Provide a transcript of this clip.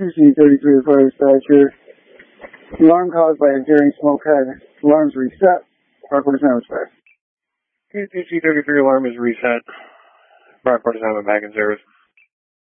2C33 fire dispatcher. Alarm caused by adhering smoke had alarms reset. Parkport assignment back. 2C33 alarm is reset. Parkport assignment back in service.